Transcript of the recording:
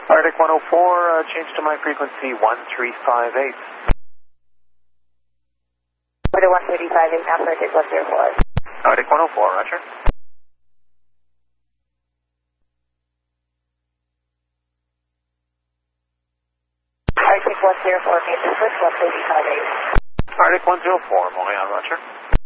Arctic 104, change to my frequency 1358. Order 1358, now Arctic 104. Arctic 104, roger. Arctic 104, maintenance switch 1358. Arctic 104, Montreal, roger.